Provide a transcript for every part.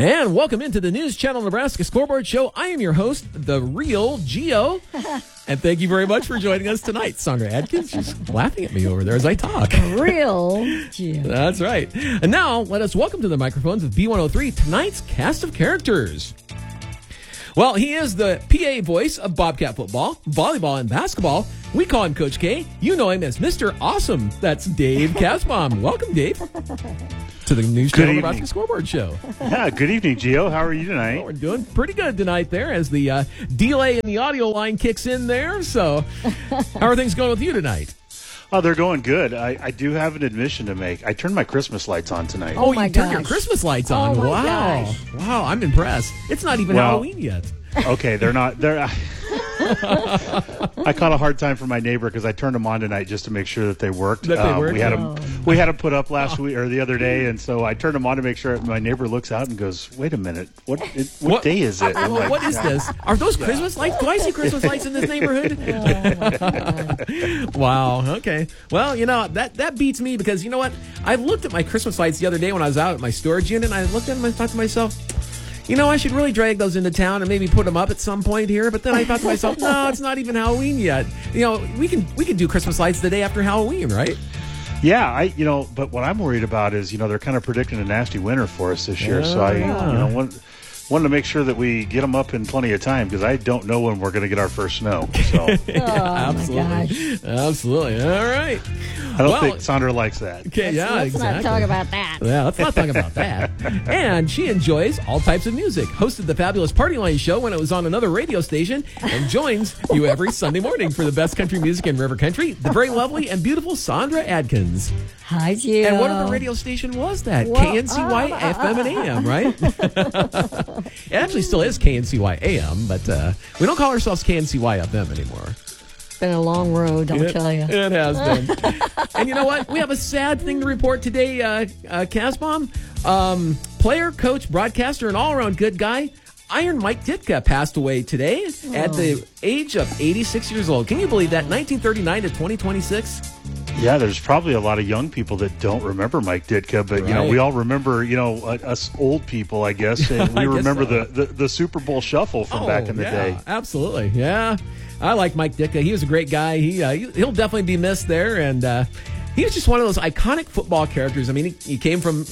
And welcome into the News Channel Nebraska Scoreboard Show. I am your host, the real Gio. And thank you very much for joining us tonight. Sandra Adkins, she's laughing at me over there as I talk. Real Gio. That's right. And now, let us welcome to the microphones of B103 tonight's cast of characters. Well, he is the PA voice of Bobcat football, volleyball, and basketball. We call him Coach K. You know him as Mr. Awesome. That's Dave Kasbaum. Welcome, Dave, to the News Channel Nebraska Scoreboard Show. Yeah, good evening, Gio. How are you tonight? Well, we're doing pretty good tonight there as the delay in the audio line kicks in there. So how are things going with you tonight? Oh, they're going good. I do have an admission to make. I turned my Christmas lights on tonight. Oh, you turned your Christmas lights on. Oh, my wow. gosh. Wow, I'm impressed. It's not even Halloween yet. Okay, they're not. I caught a hard time from my neighbor because I turned them on tonight just to make sure that they worked. We had them put up last week or the other day, and so I turned them on to make sure. My neighbor looks out and goes, "Wait a minute, what day is it?" I'm like, what is this? Are those Christmas lights? Do I see Christmas lights in this neighborhood? Wow. Okay. Well, you know that beats me because you know what? I looked at my Christmas lights the other day when I was out at my storage unit, and I looked at them and thought to myself, you know, I should really drag those into town and maybe put them up at some point here. But then I thought to myself, no, it's not even Halloween yet. You know, we can do Christmas lights the day after Halloween, right? Yeah, but what I'm worried about is, they're kind of predicting a nasty winter for us this year. So I wanted to make sure that we get them up in plenty of time because I don't know when we're going to get our first snow. So. Absolutely. All right. I don't think Sandra likes that. Okay, Let's not talk about that. Yeah, let's not talk about that. And she enjoys all types of music, hosted the Fabulous Party Line show when it was on another radio station, and joins you every Sunday morning for the best country music in River Country, the very lovely and beautiful Sandra Adkins. Hi, Gio. And what other radio station was that? Well, KNCY FM and AM, right? It actually still is KNCY AM, but we don't call ourselves KNCY FM anymore. It's been a long road, I'll tell you. It has been. And you know what? We have a sad thing to report today, Kasbaum. Player, coach, broadcaster, and all-around good guy, Iron Mike Ditka passed away today at the age of 86 years old. Can you believe that? 1939 to 2026? Yeah, there's probably a lot of young people that don't remember Mike Ditka, but we all remember, us old people, I guess, and we remember the Super Bowl Shuffle from back in the day. Absolutely, yeah. I like Mike Ditka. He was a great guy. He'll definitely be missed there, and he was just one of those iconic football characters. I mean, he came from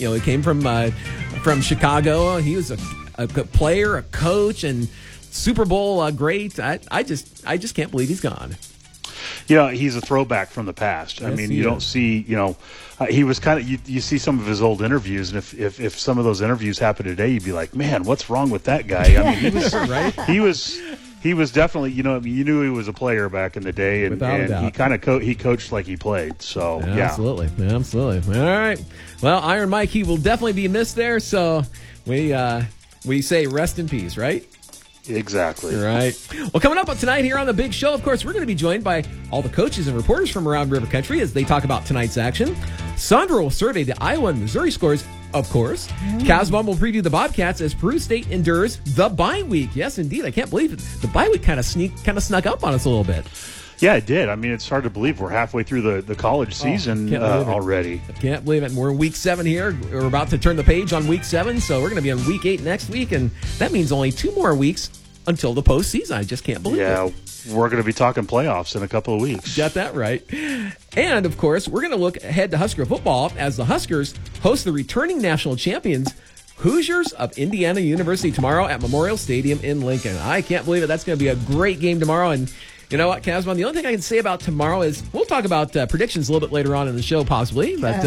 Chicago. He was a player, a coach, and Super Bowl great. I just can't believe he's gone. He's a throwback from the past. Yes, I mean, you don't see, he was kind of, you see some of his old interviews, and if some of those interviews happen today, you'd be like, man, what's wrong with that guy? I mean, he was right. He was definitely, you knew he was a player back in the day, and he kind of he coached like he played. So absolutely. All right. Well, Iron Mike, he will definitely be missed there. So we say rest in peace, right? Exactly. Right. Well, coming up tonight here on The Big Show, of course, we're going to be joined by all the coaches and reporters from around River Country as they talk about tonight's action. Sandra will survey the Iowa and Missouri scores, of course. Kasbaum will preview the Bobcats as Peru State endures the bye week. Yes, indeed. I can't believe it. The bye week kind of snuck up on us a little bit. Yeah, it did. I mean, it's hard to believe we're halfway through the college season already. I can't believe it. And we're in week 7 here. We're about to turn the page on week 7, so we're going to be on week 8 next week, and that means only 2 more weeks until the postseason. I just can't believe it. Yeah, we're going to be talking playoffs in a couple of weeks. Got that right. And, of course, we're going to look ahead to Husker football as the Huskers host the returning national champions, Hoosiers of Indiana University, tomorrow at Memorial Stadium in Lincoln. I can't believe it. That's going to be a great game tomorrow. And you know what, Kasbaum, the only thing I can say about tomorrow is we'll talk about predictions a little bit later on in the show, possibly. But,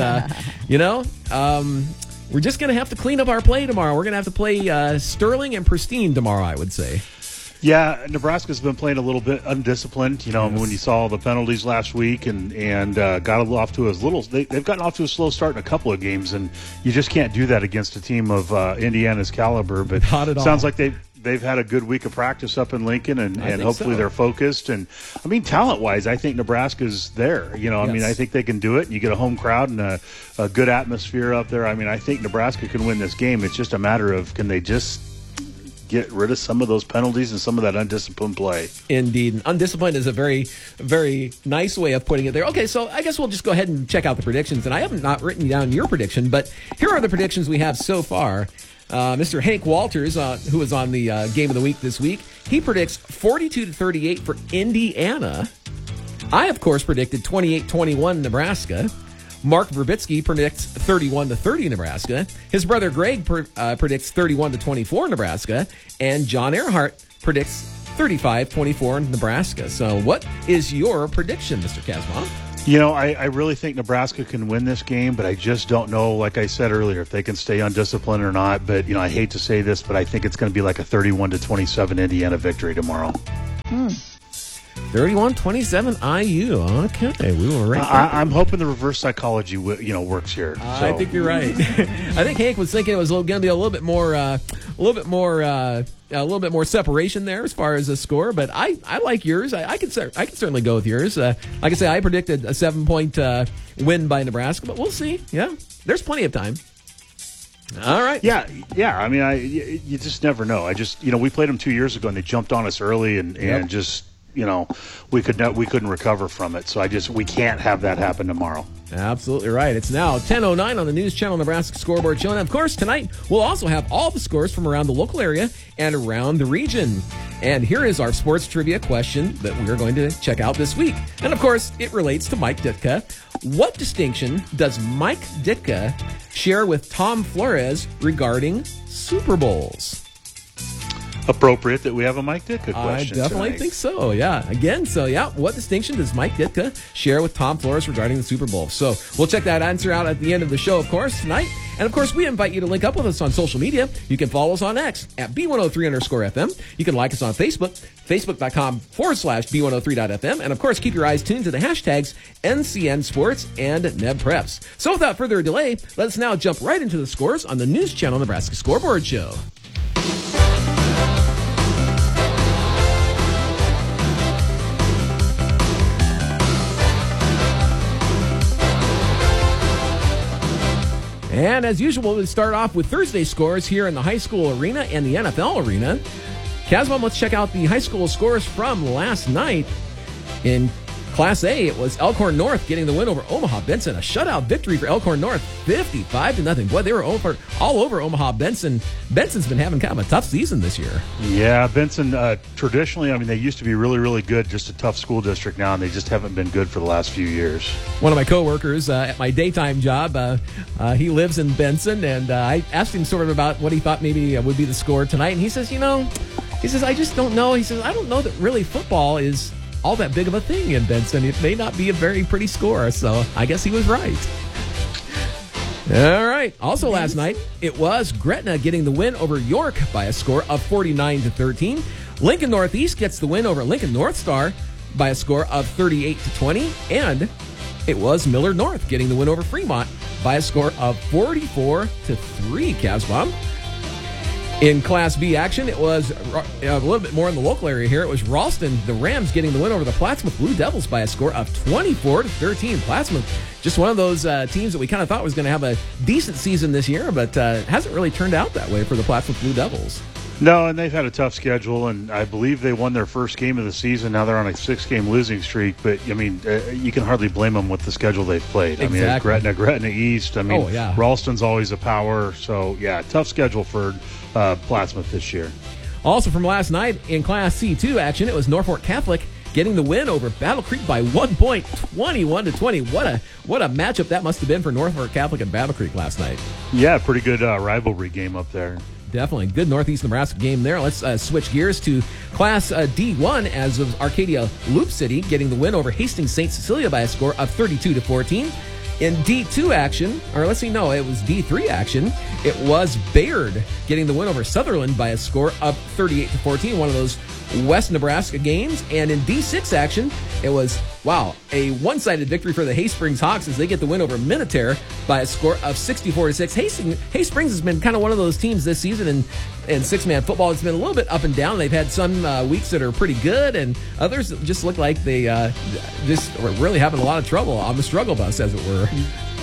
we're just going to have to clean up our play tomorrow. We're going to have to play sterling and pristine tomorrow, I would say. Yeah, Nebraska's been playing a little bit undisciplined. When you saw the penalties last week and got off to they've gotten off to a slow start in a couple of games, and you just can't do that against a team of Indiana's caliber. But not at all. Sounds like they've had a good week of practice up in Lincoln, and hopefully they're focused. And I mean, talent-wise, I think Nebraska's there. I mean, I think they can do it. You get a home crowd and a good atmosphere up there. I mean, I think Nebraska can win this game. It's just a matter of can they just get rid of some of those penalties and some of that undisciplined play. Indeed. Undisciplined is a very, very nice way of putting it there. Okay, so I guess we'll just go ahead and check out the predictions. And I haven't not written down your prediction, but here are the predictions we have so far. Mr. Hank Walters, who was on the Game of the Week this week, he predicts 42-38 for Indiana. I, of course, predicted 28-21 Nebraska. Mark Verbitsky predicts 31-30 Nebraska. His brother Greg predicts 31-24 Nebraska. And John Earhart predicts 35-24 Nebraska. So what is your prediction, Mr. Casbah? You know, I really think Nebraska can win this game, but I just don't know, like I said earlier, if they can stay undisciplined or not. But, you know, I hate to say this, but I think it's going to be like a 31-27 Indiana victory tomorrow. 31-27 IU. Okay, we will rank that. I'm hoping the reverse psychology, works here. I think you're right. I think Hank was thinking it was going to be a little bit more separation there as far as the score. But I like yours. I can certainly go with yours. Like I say, I predicted a 7-point win by Nebraska, but we'll see. Yeah, there's plenty of time. All right. Yeah. I mean, you just never know. We played them 2 years ago and they jumped on us early and just. We couldn't recover from it. So we can't have that happen tomorrow. Absolutely right. It's now 10:09 on the News Channel Nebraska Scoreboard Show. And, of course, tonight we'll also have all the scores from around the local area and around the region. And here is our sports trivia question that we're going to check out this week. And, of course, it relates to Mike Ditka. What distinction does Mike Ditka share with Tom Flores regarding Super Bowls? Appropriate that we have a Mike Ditka question. I definitely think so, yeah. What distinction does Mike Ditka share with Tom Flores regarding the Super Bowl? So we'll check that answer out at the end of the show, of course, tonight. And, of course, we invite you to link up with us on social media. You can follow us on X at B103_FM. You can like us on Facebook, facebook.com/B103.FM. And, of course, keep your eyes tuned to the hashtags NCN Sports and NebPreps. So without further delay, let's now jump right into the scores on the News Channel Nebraska Scoreboard Show. And as usual, we'll start off with Thursday scores here in the high school arena and the NFL arena. Casbah, let's check out the high school scores from last night. In Class A, it was Elkhorn North getting the win over Omaha Benson. A shutout victory for Elkhorn North, 55-0. Boy, they were all over Omaha Benson. Benson's been having kind of a tough season this year. Yeah, Benson, traditionally, they used to be really, really good, just a tough school district now, and they just haven't been good for the last few years. One of my coworkers at my daytime job, he lives in Benson, and I asked him sort of about what he thought maybe would be the score tonight, and he says, I just don't know. He says, I don't know that really football is all that big of a thing in Benson. It may not be a very pretty score, so I guess he was right. All right. Also last night, it was Gretna getting the win over York by a score of 49-13. Lincoln Northeast gets the win over Lincoln North Star by a score of 38-20. And it was Millard North getting the win over Fremont by a score of 44-3, Casbah. In Class B action, it was a little bit more in the local area here. It was Ralston, the Rams, getting the win over the Plattsmouth Blue Devils by a score of 24-13. Plattsmouth, just one of those teams that we kind of thought was going to have a decent season this year, but hasn't really turned out that way for the Plattsmouth Blue Devils. No, and they've had a tough schedule, and I believe they won their first game of the season. Now they're on a 6-game losing streak, but, you can hardly blame them with the schedule they've played. Exactly. Gretna East. Ralston's always a power. So, yeah, tough schedule for Plattsmouth this year. Also from last night in Class C2 action, it was Norfolk Catholic getting the win over Battle Creek by 1 point, 21-20. What a matchup that must have been for Norfolk Catholic and Battle Creek last night. Yeah, pretty good rivalry game up there. Definitely. Good Northeast Nebraska game there. Let's switch gears to Class D1 as of Arcadia Loop City getting the win over Hastings St. Cecilia by a score of 32-14. In D2 action, or let's see, no, it was D3 action. It was Bayard getting the win over Sutherland by a score of 38-14, one of those West Nebraska games. And in D6 action, it was, a one-sided victory for the Haysprings Hawks as they get the win over Minutair by a score of 64-6. Haysprings has been kind of one of those teams this season in six-man football. It's been a little bit up and down. They've had some weeks that are pretty good, and others that just look like they just are really having a lot of trouble on the struggle bus, as it were.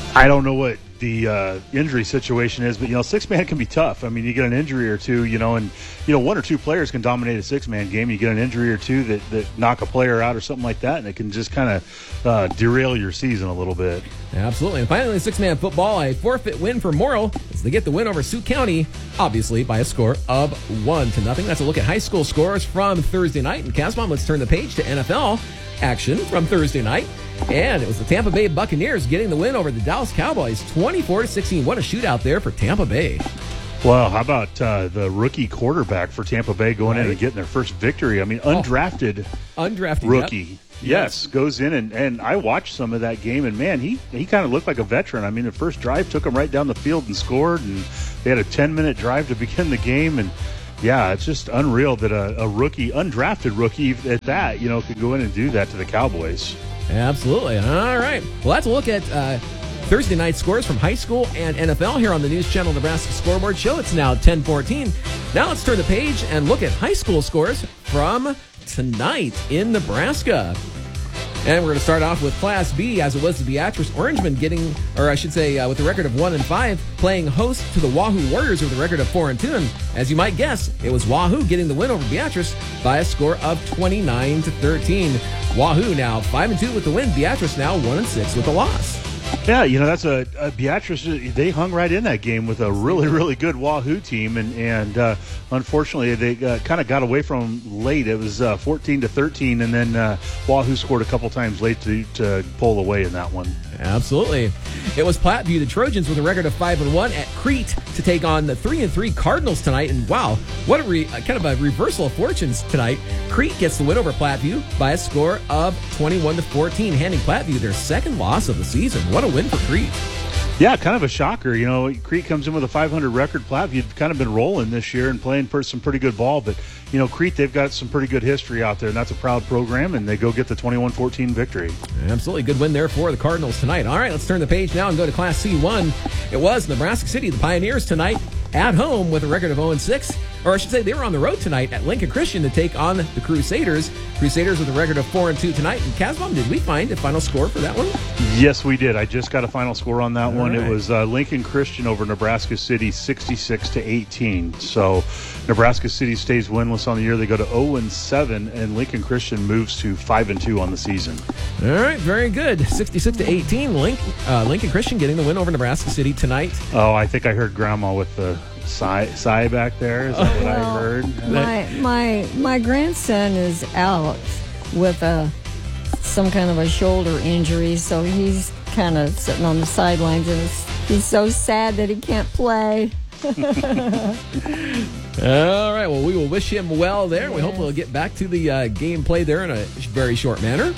I don't know what the injury situation is, but, six-man can be tough. I mean, you get an injury or two, and, one or two players can dominate a six-man game. You get an injury or two that knock a player out or something like that, and it can just kind of derail your season a little bit. Absolutely. And finally, six-man football, a forfeit win for Morrill as they get the win over Sioux County, obviously by a score of 1-0. That's a look at high school scores from Thursday night. And Casbon, let's turn the page to NFL action from Thursday night. And it was the Tampa Bay Buccaneers getting the win over the Dallas Cowboys, 24-16. What a shootout there for Tampa Bay. Well, how about the rookie quarterback for Tampa Bay going in and getting their first victory? I mean, undrafted rookie. Yep. Yes, goes in and I watched some of that game, and man, he kind of looked like a veteran. I mean, the first drive took him right down the field and scored, and they had a 10-minute drive to begin the game, and yeah, it's just unreal that a rookie, undrafted rookie at that, could go in and do that to the Cowboys. Absolutely. All right. Well, that's a look at Thursday night scores from high school and NFL here on the News Channel Nebraska Scoreboard Show. It's now 10:14. Now let's turn the page and look at high school scores from tonight in Nebraska. And we're going to start off with Class B, as it was the Beatrice Orangemen with a record of 1-5, playing host to the Wahoo Warriors with a record of 4-2. And as you might guess, it was Wahoo getting the win over Beatrice by a score of 29-13. Wahoo now 5-2 with the win. Beatrice now 1-6 with the loss. Yeah, that's a Beatrice. They hung right in that game with a really, really good Wahoo team, and unfortunately they kind of got away from them late. It was 14-13, and then Wahoo scored a couple times late to pull away in that one. Absolutely. It was Platteview, the Trojans, with a record of 5-1 at Crete to take on the 3-3 Cardinals tonight. And wow, what a kind of a reversal of fortunes tonight. Crete gets the win over Platteview by a score of 21-14, handing Platteview their second loss of the season. What a win for Crete. Yeah, kind of a shocker. Crete comes in with a 500 record. Platteview kind of been rolling this year and playing some pretty good ball. But, Crete, they've got some pretty good history out there, and that's a proud program, and they go get the 21-14 victory. Absolutely. Good win there for the Cardinals tonight. All right, let's turn the page now and go to Class C1. It was Nebraska City, the Pioneers, tonight at home with a record of 0-6. Or I should say they were on the road tonight at Lincoln Christian to take on the Crusaders. Crusaders with a record of 4-2 tonight. And Casbon, did we find a final score for that one? Yes, we did. I just got a final score on that one. Right. It was Lincoln Christian over Nebraska City, 66-18. So Nebraska City stays winless on the year. They go to 0-7, and Lincoln Christian moves to 5-2 on the season. All right, very good. 66-18. Lincoln Christian getting the win over Nebraska City tonight. Oh, I think I heard Grandma with the sigh back there. Is that what I heard? My grandson is out with some kind of a shoulder injury, so he's kind of sitting on the sidelines, and he's so sad that he can't play. All right, well, we will wish him well there. Yes. We hope we'll get back to the gameplay there in a very short manner.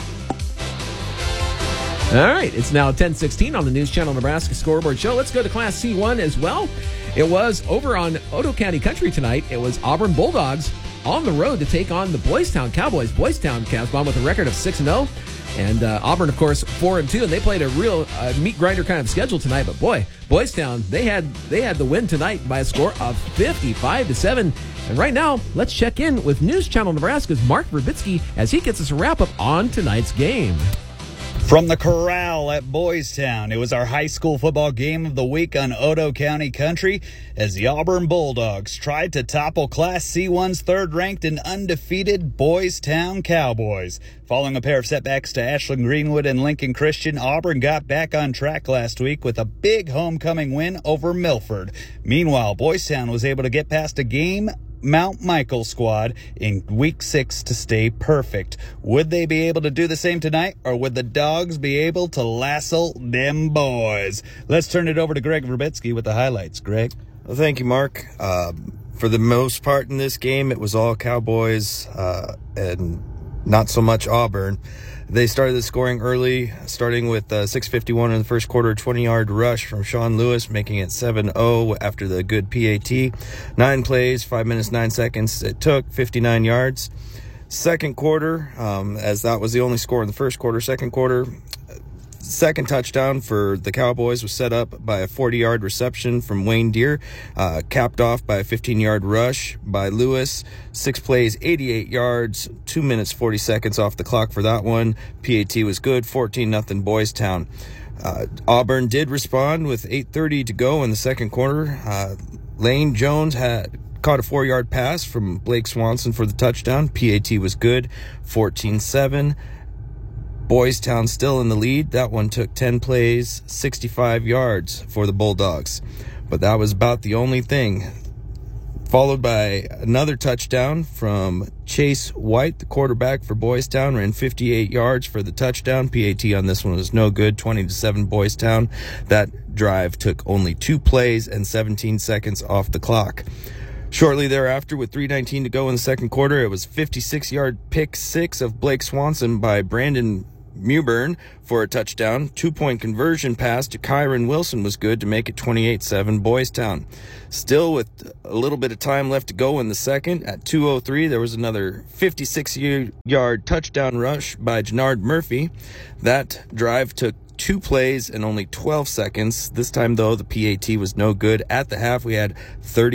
All right, it's now 10:16 on the News Channel Nebraska Scoreboard Show. Let's go to Class C1 as well. It was over on Otoe County Country tonight. It was Auburn Bulldogs on the road to take on the Boys Town Cowboys. Boys Town Casbon with a record of 6-0. And Auburn, of course, 4-2, and they played a real meat grinder kind of schedule tonight. But boy, Boys Town, they had the win tonight by a score of 55-7. And right now, let's check in with News Channel Nebraska's Mark Verbitsky as he gets us a wrap up on tonight's game. From the corral at Boys Town, it was our high school football game of the week on Otoe County Country as the Auburn Bulldogs tried to topple Class C1's third-ranked and undefeated Boys Town Cowboys. Following a pair of setbacks to Ashland Greenwood and Lincoln Christian, Auburn got back on track last week with a big homecoming win over Milford. Meanwhile, Boys Town was able to get past a game Mount Michael squad in week 6 to stay perfect. Would they be able to do the same tonight, or would the Dogs be able to lasso them boys? Let's turn it over to Greg Verbitsky with the highlights. Greg? Well, thank you, Mark. For the most part in this game, it was all Cowboys and not so much Auburn. They started the scoring early, starting with 6:51 in the first quarter, 20-yard rush from Sean Lewis, making it 7-0 after the good PAT. 9 plays, 5 minutes, 9 seconds. It took 59 yards. Second quarter, as that was the only score in the first quarter, second quarter, second touchdown for the Cowboys was set up by a 40-yard reception from Wayne Deere, capped off by a 15-yard rush by Lewis. 6 plays, 88 yards, 2 minutes, 40 seconds off the clock for that one. PAT was good, 14-0 Boys Town. Auburn did respond with 8:30 to go in the second quarter. Lane Jones had caught a 4-yard pass from Blake Swanson for the touchdown. PAT was good, 14-7. Boys Town still in the lead. That one took 10 plays, 65 yards for the Bulldogs. But that was about the only thing. Followed by another touchdown from Chase White, the quarterback for Boys Town, ran 58 yards for the touchdown. PAT on this one was no good, 20-7 Boys Town. That drive took only 2 plays and 17 seconds off the clock. Shortly thereafter, with 3:19 to go in the second quarter, it was 56-yard pick six of Blake Swanson by Brandon Mewburn for a touchdown. 2-point conversion pass to Kyron Wilson was good to make it 28-7 Boys Town. Still with a little bit of time left to go in the second, at 2:03, there was another 56-yard touchdown rush by Jannard Murphy. That drive took 2 plays and only 12 seconds. This time, though, the PAT was no good. At the half, we had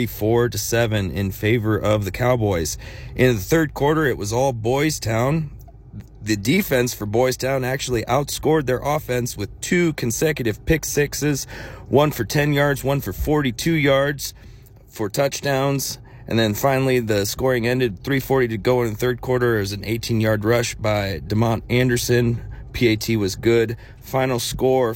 34-7 in favor of the Cowboys. In the third quarter, it was all Boys Town. The defense for Boys Town actually outscored their offense with 2 consecutive pick sixes, one for 10 yards, one for 42 yards for touchdowns. And then finally, the scoring ended 3:40 to go in the third quarter. It was an 18-yard rush by DeMont Anderson. PAT was good. Final score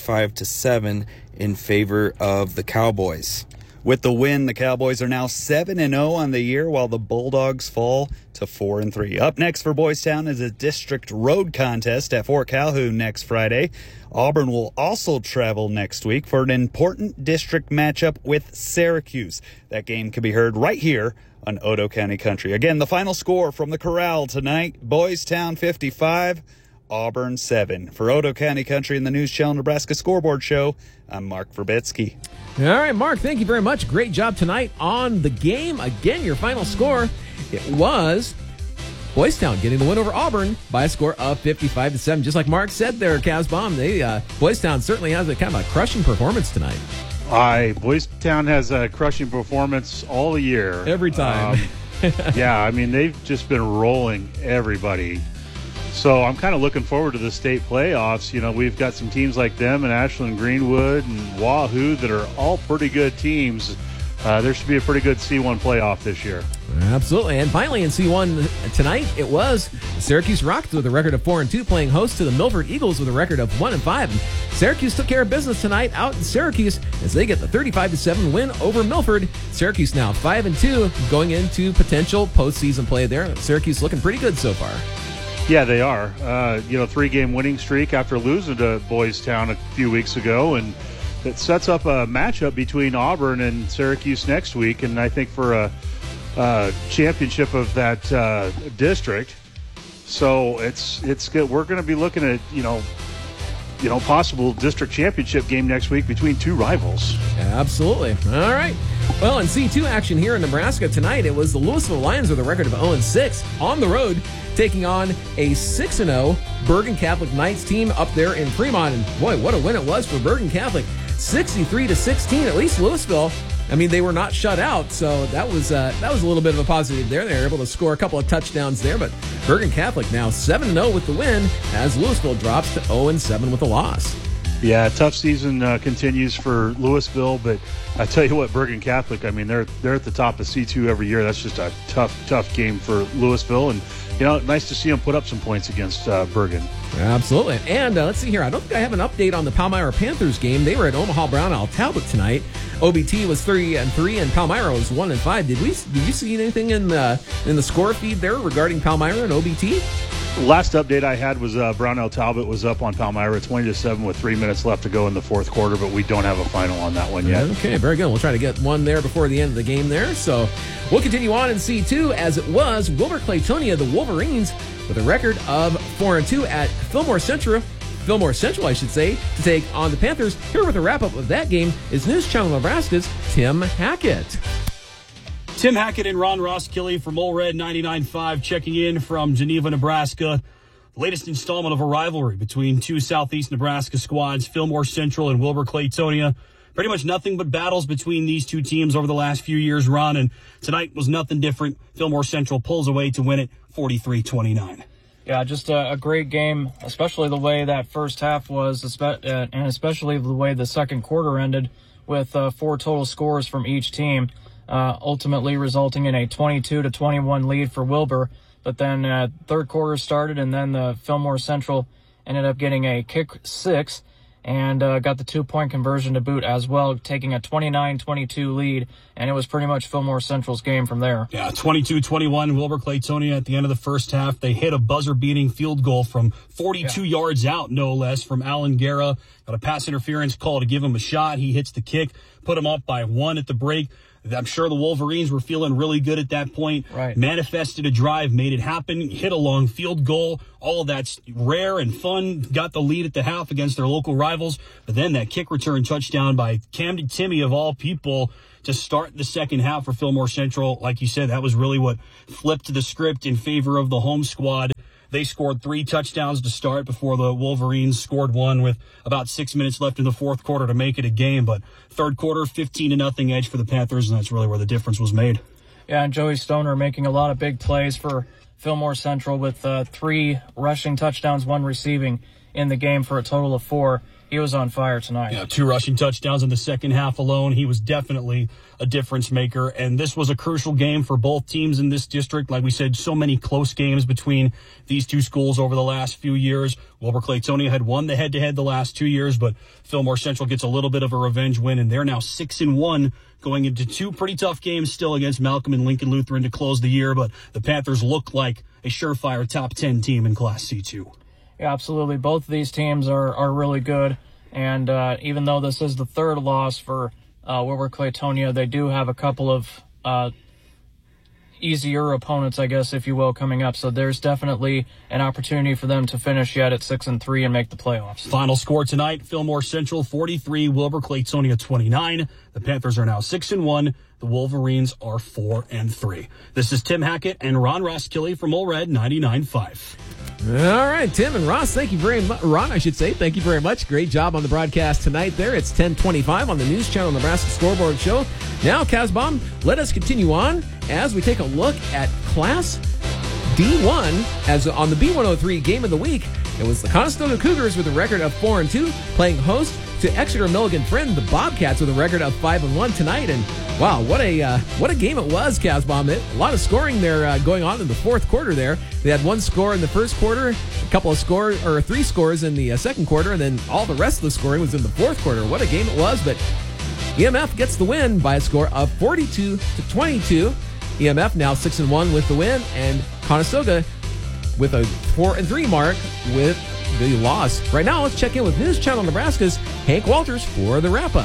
55-7 in favor of the Cowboys. With the win, the Cowboys are now 7-0 on the year, while the Bulldogs fall to 4-3. Up next for Boys Town is a district road contest at Fort Calhoun next Friday. Auburn will also travel next week for an important district matchup with Syracuse. That game can be heard right here on Otoe County Country. Again, the final score from the Corral tonight, Boys Town 55, Auburn 7. For Otoe County Country and the News Channel Nebraska Scoreboard Show, I'm Mark Verbitsky. All right, Mark, thank you very much. Great job tonight on the game. Again, your final score, it was Boys Town getting the win over Auburn by a score of 55-7. Just like Mark said there, Casbomb, Boys Town certainly has a kind of a crushing performance tonight. Boys Town has a crushing performance all year. Every time. Yeah, I mean, they've just been rolling everybody. So I'm kind of looking forward to the state playoffs. You know, we've got some teams like them and Ashland Greenwood and Wahoo that are all pretty good teams. There should be a pretty good C1 playoff this year. Absolutely. And finally in C1 tonight, it was Syracuse Rockets with a record of 4-2 playing host to the Milford Eagles with a record of 1-5. And Syracuse took care of business tonight out in Syracuse as they get the 35-7 win over Milford. Syracuse now 5-2 going into potential postseason play there. Syracuse looking pretty good so far. Yeah, they are. 3-game winning streak after losing to Boys Town a few weeks ago, and it sets up a matchup between Auburn and Syracuse next week, and I think for a championship of that district. So it's good. We're going to be looking at possible district championship game next week between 2 rivals. Absolutely. All right. Well, in C2 action here in Nebraska tonight, it was the Louisville Lions with a record of 0-6 on the road, taking on a 6-0 Bergen Catholic Knights team up there in Fremont. And boy, what a win it was for Bergen Catholic. 63-16, at least Louisville. I mean, they were not shut out, so that was a little bit of a positive there. They were able to score a couple of touchdowns there, but Bergen Catholic now 7-0 with the win as Louisville drops to 0-7 with a loss. Yeah, tough season continues for Louisville, but I tell you what, Bergen Catholic, I mean, they're at the top of C2 every year. That's just a tough game for Louisville, and nice to see them put up some points against Bergen. Absolutely. And let's see here. I don't think I have an update on the Palmyra Panthers game. They were at Omaha Brownell Talbot tonight. OBT was 3-3 and Palmyra was 1-5. Did you see anything in the score feed there regarding Palmyra and OBT? Last update I had was Brownell Talbot was up on Palmyra 20-7 with 3 minutes left to go in the fourth quarter, but we don't have a final on that one yet. Okay, very good. We'll try to get one there before the end of the game there. So we'll continue on in C2 as it was Wilber-Claytonia, the Wolverines, with a record of 4-2 at Fillmore Central, to take on the Panthers. Here with a wrap-up of that game is News Channel Nebraska's Tim Hackett. Tim Hackett and Ron Roskilly from Ole Red 99.5 checking in from Geneva, Nebraska. The latest installment of a rivalry between 2 Southeast Nebraska squads, Fillmore Central and Wilber-Claytonia. Pretty much nothing but battles between these 2 teams over the last few years, Ron, and tonight was nothing different. Fillmore Central pulls away to win it 43-29. Yeah, just a great game, especially the way that first half was, and especially the way the second quarter ended with 4 total scores from each team, ultimately resulting in a 22-21 lead for Wilbur. But then third quarter started, and then the Fillmore Central ended up getting a kick 6 and got the 2-point conversion to boot as well, taking a 29-22 lead, and it was pretty much Fillmore Central's game from there. Yeah, 22-21, Wilbur Claytonia at the end of the first half. They hit a buzzer-beating field goal from 42 yards out, no less, from Alan Guerra. Got a pass interference call to give him a shot. He hits the kick, put him up by 1 at the break. I'm sure the Wolverines were feeling really good at that point. Right. Manifested a drive, made it happen, hit a long field goal. All of that's rare and fun. Got the lead at the half against their local rivals. But then that kick return touchdown by Camden Timmy, of all people, to start the second half for Fillmore Central. Like you said, that was really what flipped the script in favor of the home squad. They scored 3 touchdowns to start before the Wolverines scored 1 with about 6 minutes left in the fourth quarter to make it a game. But third quarter, 15-0 edge for the Panthers, and that's really where the difference was made. Yeah, and Joey Stoner making a lot of big plays for Fillmore Central with 3 rushing touchdowns, 1 receiving in the game for a total of 4. He was on fire tonight. Yeah, 2 rushing touchdowns in the second half alone. He was definitely a difference maker, and this was a crucial game for both teams in this district. Like we said, so many close games between these two schools over the last few years. Wilbur Claytonia had won the head-to-head the last 2 years, but Fillmore Central gets a little bit of a revenge win, and they're now 6-1 going into 2 pretty tough games still against Malcolm and Lincoln Lutheran to close the year, but the Panthers look like a surefire top 10 team in Class C2. Yeah, absolutely. Both of these teams are really good. And even though this is the third loss for Wilbur Claytonia, they do have a couple of easier opponents, I guess, if you will, coming up. So there's definitely an opportunity for them to finish yet at 6-3 and make the playoffs. Final score tonight, Fillmore Central 43, Wilbur Claytonia 29. The Panthers are now 6-1. The Wolverines are 4-3. This is Tim Hackett and Ron Roskilly from Ole Red 99.5. All right, Tim and Ross, thank you very much. Ron, I should say, thank you very much. Great job on the broadcast tonight there. It's 10:25 on the News Channel Nebraska Scoreboard Show. Now, Casbom, let us continue on as we take a look at Class D1 as on the B103 Game of the Week. It was the Conestoga Cougars with a record of 4-2 playing host to Exeter Milligan Friend, the Bobcats, with a record of 5-1 tonight. And wow, what a game it was, Casbom. A lot of scoring there going on in the fourth quarter there. They had 1 score in the first quarter, a couple of 3 scores in the second quarter, and then all the rest of the scoring was in the fourth quarter. What a game it was, but EMF gets the win by a score of 42-22. EMF now 6-1 with the win, and Conestoga with a 4-3 mark with the loss. Right now, let's check in with News Channel Nebraska's Hank Walters for the wrap-up.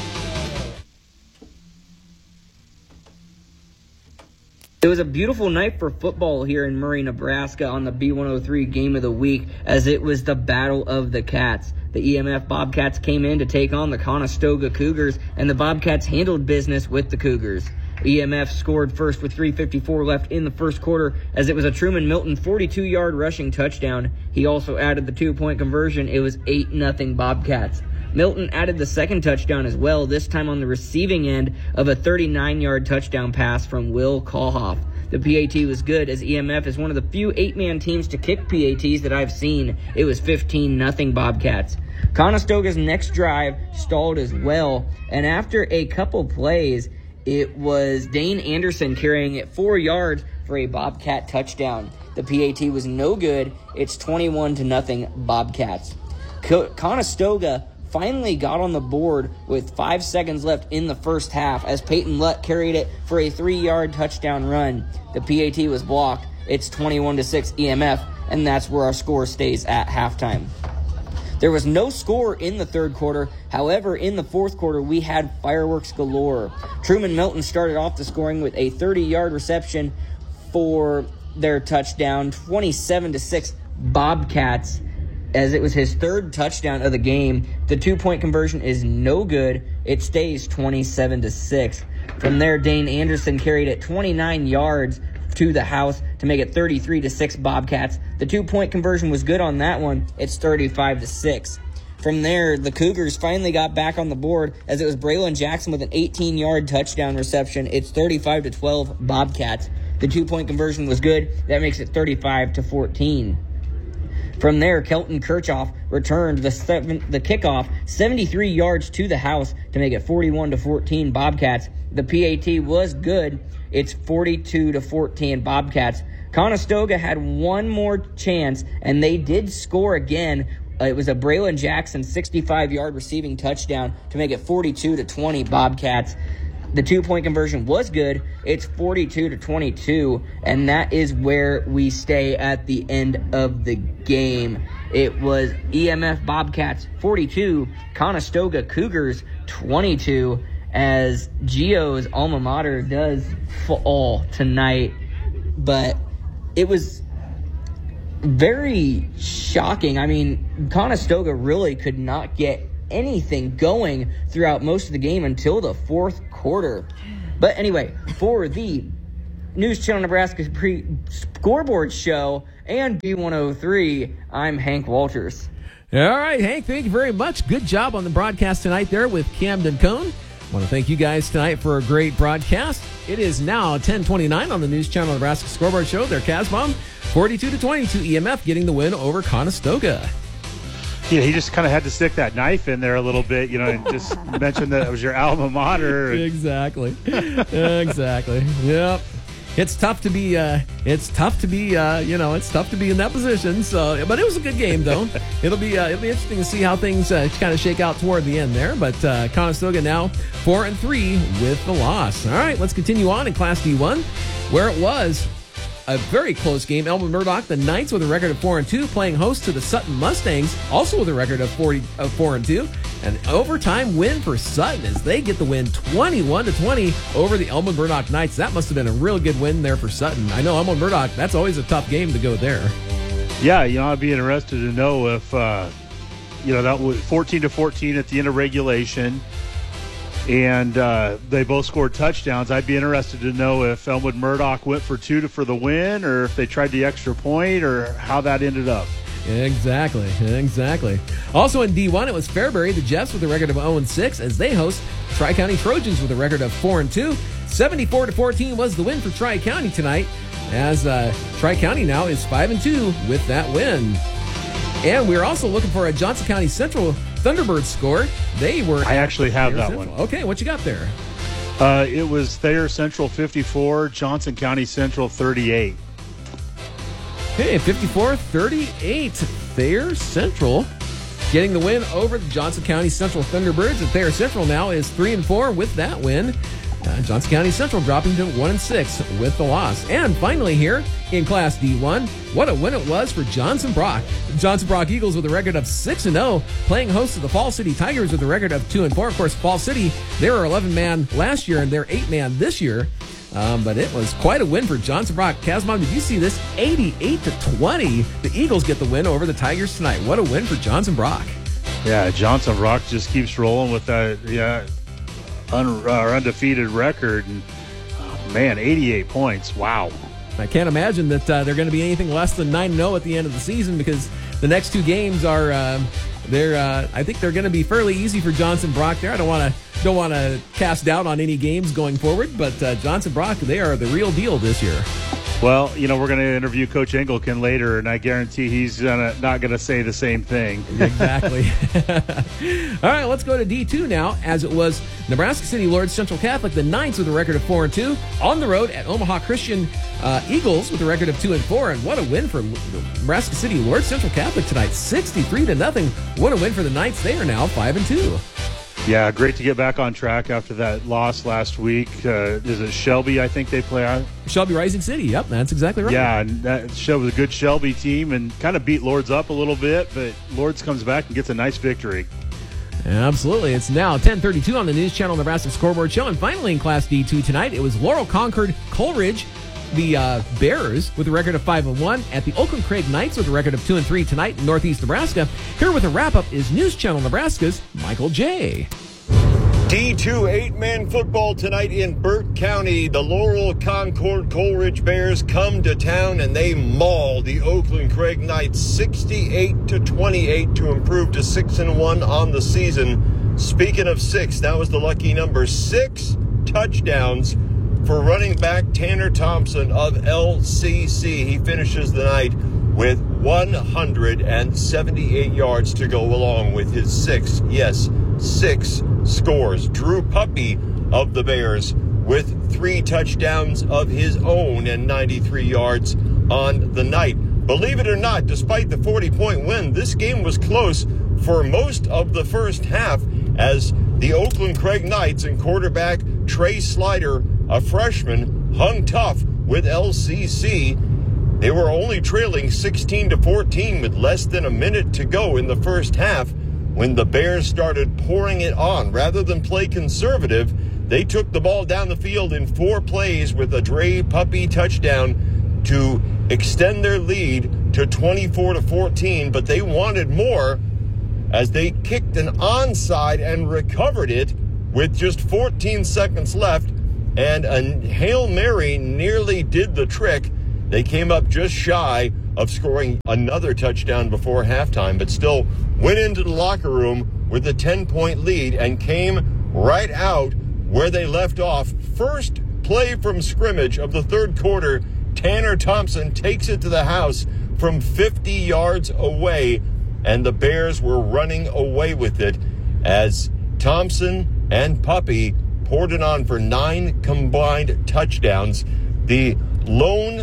It was a beautiful night for football here in Murray, Nebraska on the B103 Game of the Week, as it was the Battle of the Cats. The EMF Bobcats came in to take on the Conestoga Cougars, and the Bobcats handled business with the Cougars. EMF scored first with 3:54 left in the first quarter, as it was a Truman Milton 42-yard rushing touchdown. He also added the 2-point conversion. It was 8-0 Bobcats. Milton added the second touchdown as well, this time on the receiving end of a 39-yard touchdown pass from Will Kalhoff. The PAT was good, as EMF is one of the few 8-man teams to kick PATs that I've seen. It was 15-0 Bobcats. Conestoga's next drive stalled as well, and after a couple plays, it was Dane Anderson carrying it 4 yards for a Bobcat touchdown. The PAT was no good. It's 21-0 Bobcats. Conestoga finally got on the board with 5 seconds left in the first half as Peyton Lutt carried it for a 3-yard touchdown run. The PAT was blocked. It's 21-6 EMF, and that's where our score stays at halftime. There was no score in the third quarter. However, in the fourth quarter, we had fireworks galore. Truman Milton started off the scoring with a 30-yard reception for their touchdown, 27-6 Bobcats, as it was his third touchdown of the game. The 2-point conversion is no good. It stays 27-6. From there, Dane Anderson carried it 29 yards to the house to make it 33-6 Bobcats. The 2-point conversion was good on that one. It's 35-6. From there, the Cougars finally got back on the board, as it was Braylon Jackson with an 18-yard touchdown reception. It's 35-12 Bobcats. The 2-point conversion was good. That makes it 35-14. From there, Kelton Kirchhoff returned the kickoff 73 yards to the house to make it 41-14 Bobcats. The PAT was good. It's 42-14 Bobcats. Conestoga had one more chance, and they did score again. It was a Braylon Jackson 65-yard receiving touchdown to make it 42-20 Bobcats. The 2-point conversion was good. It's 42-22, and that is where we stay at the end of the game. It was EMF Bobcats 42, Conestoga Cougars 22, as Gio's alma mater does fall tonight. But it was very shocking. I mean, Conestoga really could not get anything going throughout most of the game until the fourth quarter. But anyway, for the News Channel Nebraska scoreboard show and B103, I'm Hank Walters. All right, Hank, thank you very much. Good job on the broadcast tonight there with Camden Cone. I want to thank you guys tonight for a great broadcast. It is now 10:29 on the News Channel Nebraska scoreboard show. They're Casbom 42-22 EMF getting the win over Conestoga. Yeah, he just kind of had to stick that knife in there a little bit, and just mention that it was your alma mater. Exactly. Exactly. Yep. It's tough to be it's tough to be in that position. So, but it was a good game though. It'll be interesting to see how things kind of shake out toward the end there. But Conestoga now 4-3 with the loss. All right, let's continue on in Class D1, where it was a very close game. Elmwood Murdoch, the Knights, with a record of 4-2, playing host to the Sutton Mustangs, also with a record of 4-2. An overtime win for Sutton as they get the win 21-20 over the Elmwood Murdoch Knights. That must have been a real good win there for Sutton. I know Elmwood Murdoch, that's always a tough game to go there. Yeah, I'd be interested to know if, that was 14-14 at the end of regulation. And they both scored touchdowns. I'd be interested to know if Elmwood Murdoch went for 2 for the win, or if they tried the extra point, or how that ended up. Exactly. Also in D1, it was Fairbury, the Jeffs, with a record of 0-6 as they host Tri-County Trojans with a record of 4-2. 74-14 was the win for Tri-County tonight, as Tri-County now is 5-2 with that win. And we're also looking for a Johnson County Central Thunderbirds score. I actually have that Central. one. Okay, what you got there? It was Thayer Central 54, Johnson County Central 38. Okay, 54-38. Thayer Central getting the win over the Johnson County Central Thunderbirds. And Thayer Central now is 3-4 with that win. Johnson County Central dropping to 1-6 with the loss. And finally here in Class D1, what a win it was for Johnson Brock. Johnson Brock Eagles with a record of 6-0, playing host to the Fall City Tigers with a record of 2-4. Of course, Fall City, they were 11-man last year and they're 8-man this year. But it was quite a win for Johnson Brock. Casmon, did you see this? 88-20. The Eagles get the win over the Tigers tonight. What a win for Johnson Brock. Yeah, Johnson Brock just keeps rolling with that undefeated record. And, 88 points. Wow. I can't imagine that they're going to be anything less than 9-0 at the end of the season, because the next two games are I think they're going to be fairly easy for Johnson Brock there. I don't want to cast doubt on any games going forward, but Johnson Brock, they are the real deal this year. Well, we're going to interview Coach Engelken later, and I guarantee he's not going to say the same thing. Exactly. All right, let's go to D2 now, as it was Nebraska City Lourdes Central Catholic, the Knights, with a record of 4-2, on the road at Omaha Christian Eagles with a record of 2-4. And what a win for Nebraska City Lourdes Central Catholic tonight, 63-0. What a win for the Knights. They are now 5-2. Yeah, great to get back on track after that loss last week. Is it Shelby, I think they play on? Shelby Rising City, yep, that's exactly right. Yeah, and that was a good Shelby team and kind of beat Lourdes up a little bit, but Lourdes comes back and gets a nice victory. Absolutely. It's now 10:32 on the News Channel Nebraska Scoreboard Show. And finally in Class D2 tonight, it was Laurel conquered Coleridge, the Bears, with a record of 5-1, at the Oakland Craig Knights with a record of 2-3 tonight in Northeast Nebraska. Here with a wrap-up is News Channel Nebraska's Michael J. D2 8-man football tonight in Burt County. The Laurel Concord Coleridge Bears come to town and they maul the Oakland Craig Knights 68-28 to improve to 6-1 on the season. Speaking of 6, that was the lucky number. 6 touchdowns for running back Tanner Thompson of LCC. He finishes the night with 178 yards to go along with his 6 scores. Drew Puppy of the Bears with 3 touchdowns of his own and 93 yards on the night. Believe it or not, despite the 40-point win, this game was close for most of the first half as the Oakland Craig Knights and quarterback Trey Slider, a freshman, hung tough with LCC. They were only trailing 16-14 with less than a minute to go in the first half when the Bears started pouring it on. Rather than play conservative, they took the ball down the field in 4 plays with a Dre Puppy touchdown to extend their lead to 24-14, but they wanted more as they kicked an onside and recovered it with just 14 seconds left, and a Hail Mary nearly did the trick. They came up just shy of scoring another touchdown before halftime, but still went into the locker room with a 10-point lead and came right out where they left off. First play from scrimmage of the third quarter, Tanner Thompson takes it to the house from 50 yards away, and the Bears were running away with it as Thompson and Puppy poured it on for 9 combined touchdowns. The lone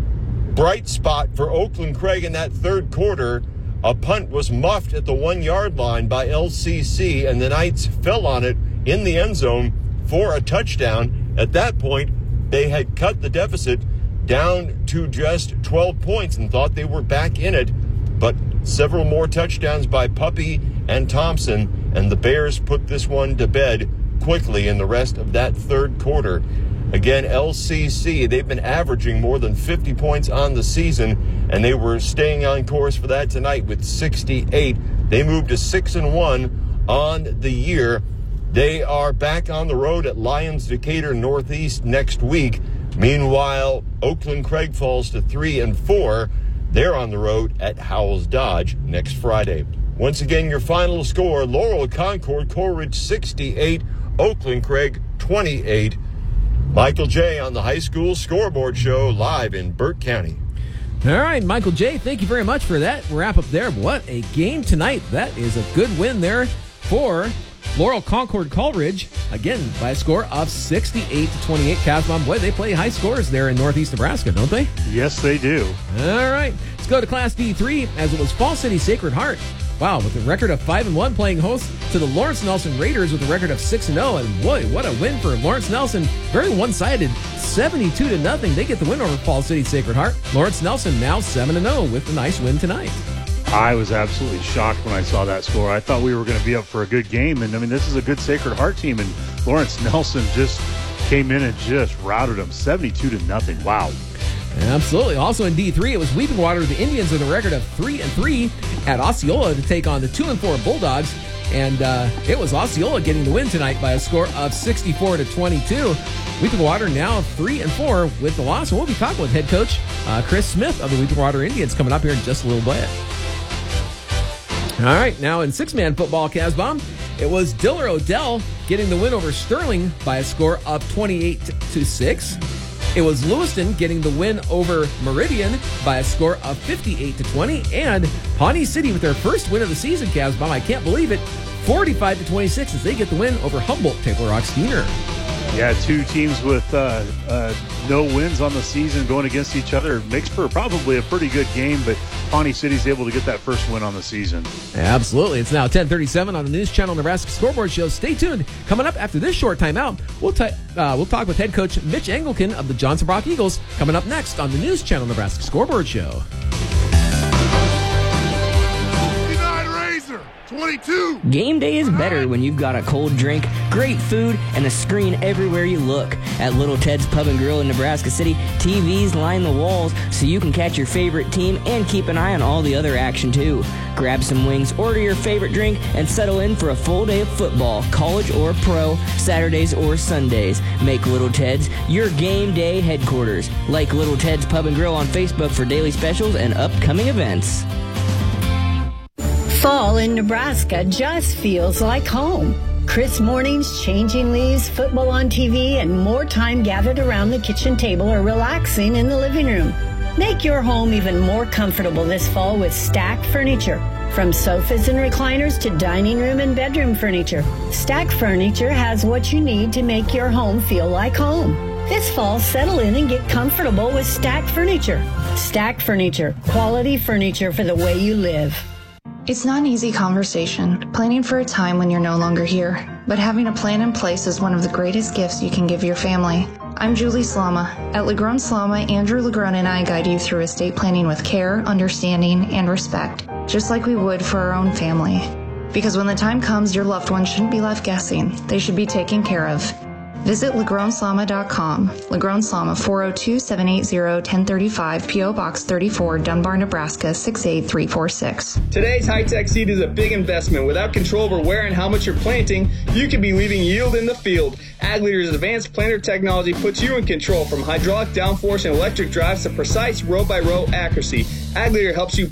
bright spot for Oakland Craig in that third quarter, a punt was muffed at the 1-yard line by LCC, and the Knights fell on it in the end zone for a touchdown. At that point, they had cut the deficit down to just 12 points and thought they were back in it, but several more touchdowns by Puppy and Thompson, and the Bears put this one to bed quickly in the rest of that third quarter. Again, LCC, they've been averaging more than 50 points on the season, and they were staying on course for that tonight with 68. They moved to 6-1 on the year. They are back on the road at Lions Decatur Northeast next week. Meanwhile, Oakland Craig falls to 3-4. They're on the road at Howells Dodge next Friday. Once again, your final score, Laurel Concord Coleridge 68, Oakland Craig 28. Michael J. on the High School Scoreboard Show live in Burt County. All right, Michael J., thank you very much for that wrap up there. What a game tonight. That is a good win there for Laurel Concord Coleridge, again, by a score of 68-28. Casbon, boy, they play high scores there in Northeast Nebraska, don't they? Yes, they do. All right, let's go to Class D3, as it was Fall City Sacred Heart. Wow, with a record of 5-1, playing host to the Lawrence Nelson Raiders with a record of 6-0. And boy, what a win for Lawrence Nelson. Very one-sided, 72-0. They get the win over Fall City Sacred Heart. Lawrence Nelson now 7-0 with a nice win tonight. I was absolutely shocked when I saw that score. I thought we were going to be up for a good game. And, I mean, this is a good Sacred Heart team. And Lawrence Nelson just came in and just routed them 72-0. Wow. Absolutely. Also in D3, it was Weeping Water, the Indians, with a record of 3-3 at Osceola to take on the 2-4 Bulldogs. And it was Osceola getting the win tonight by a score of 64-22. Weeping Water now 3-4 with the loss. And we'll be talking with head coach Chris Smith of the Weeping Water Indians coming up here in just a little bit. All right, now in 6-man football, Casbon, it was Diller Odell getting the win over Sterling by a score of 28-6. It was Lewiston getting the win over Meridian by a score of 58-20. And Pawnee City with their first win of the season, Casbon, I can't believe it, 45-26 as they get the win over Humboldt Table Rock Steiner. Yeah, two teams with no wins on the season going against each other. Makes for probably a pretty good game, but Pawnee City's able to get that first win on the season. Absolutely. It's now 10:37 on the News Channel Nebraska Scoreboard Show. Stay tuned. Coming up after this short timeout, we'll talk with head coach Mitch Engelken of the Johnson Brock Eagles coming up next on the News Channel Nebraska Scoreboard Show. 22. Game day is better when you've got a cold drink, great food, and a screen everywhere you look. At Little Ted's Pub and Grill in Nebraska City, TVs line the walls so you can catch your favorite team and keep an eye on all the other action too. Grab some wings, order your favorite drink, and settle in for a full day of football, college or pro, Saturdays or Sundays. Make Little Ted's your game day headquarters. Like Little Ted's Pub and Grill on Facebook for daily specials and upcoming events. Fall in Nebraska just feels like home. Crisp mornings, changing leaves, football on TV, and more time gathered around the kitchen table or relaxing in the living room. Make your home even more comfortable this fall with Stack Furniture. From sofas and recliners to dining room and bedroom furniture, Stack Furniture has what you need to make your home feel like home. This fall, settle in and get comfortable with Stack Furniture. Stack Furniture, quality furniture for the way you live. It's not an easy conversation, planning for a time when you're no longer here, but having a plan in place is one of the greatest gifts you can give your family. I'm Julie Slama. At LeGrone Slama, Andrew LeGrone and I guide you through estate planning with care, understanding, and respect, just like we would for our own family. Because when the time comes, your loved ones shouldn't be left guessing. They should be taken care of. Visit LeGroneSlama.com. LeGrone Slama, 402-780-1035, P.O. Box 34, Dunbar, Nebraska, 68346. Today's high-tech seed is a big investment. Without control over where and how much you're planting, you could be leaving yield in the field. Ag Leader's advanced planter technology puts you in control, from hydraulic downforce and electric drives to precise row-by-row accuracy. Ag Leader helps you